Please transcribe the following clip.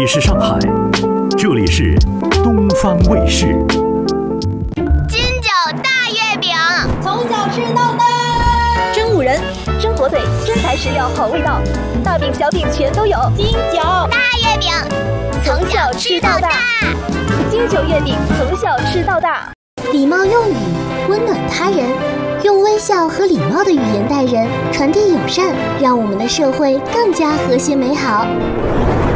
里是上海，这里是东方卫视。 金角大月饼， 从小吃到大。 真五仁，真火腿，真材实料，好味道，大饼小饼全都有。 金角大月饼，从小吃到大。 金九月饼，从小吃到大。 礼貌用语，温暖他人，用微笑和礼貌的语言待人，传递友善，让我们的社会更加和谐美好。